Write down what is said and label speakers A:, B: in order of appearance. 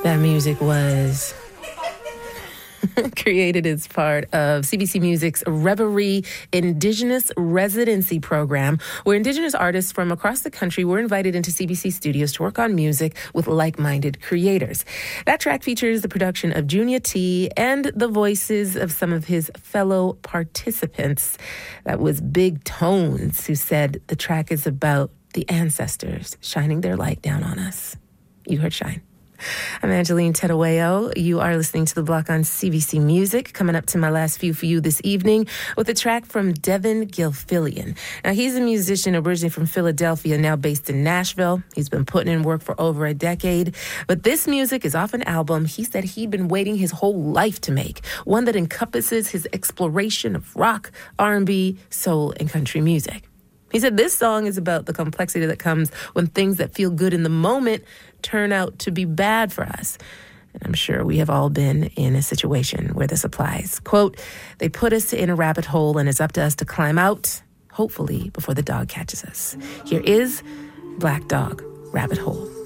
A: That music was created as part of CBC Music's Reverie Indigenous Residency Program, where Indigenous artists from across the country were invited into CBC studios to work on music with like-minded creators. That track features the production of Junior T and the voices of some of his fellow participants. That was Big Tones, who said the track is about the ancestors shining their light down on us. You heard Shine. I'm Angeline Tedaweo. You are listening to The Block on CBC Music. Coming up to my last few for you this evening with a track from Devin Gilfillian. Now, he's a musician originally from Philadelphia, now based in Nashville. He's been putting in work for over a decade. But this music is off an album he said he'd been waiting his whole life to make, one that encompasses his exploration of rock, R&B, soul, and country music. He said this song is about the complexity that comes when things that feel good in the moment turn out to be bad for us. And I'm sure we have all been in a situation where this applies. Quote, they put us in a rabbit hole and it's up to us to climb out, hopefully before the dog catches us. Here is Black Dog, Rabbit Hole.